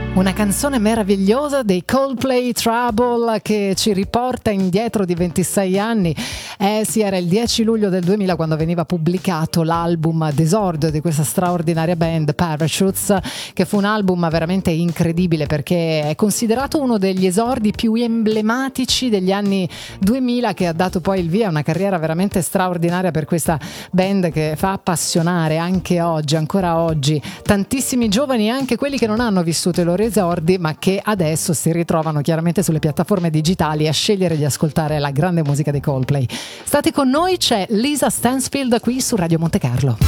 Una canzone meravigliosa dei Coldplay, Trouble, che ci riporta indietro di 26 anni. Sì, era il 10 luglio del 2000 quando veniva pubblicato l'album d'esordio di questa straordinaria band, Parachutes, che fu un album veramente incredibile perché è considerato uno degli esordi più emblematici degli anni 2000, che ha dato poi il via a una carriera veramente straordinaria per questa band che fa appassionare anche oggi, ancora oggi, tantissimi giovani, anche quelli che non hanno vissuto i loro esordi ma che adesso si ritrovano chiaramente sulle piattaforme digitali a scegliere di ascoltare la grande musica dei Coldplay. State con noi, c'è Lisa Stansfield qui su Radio Monte Carlo.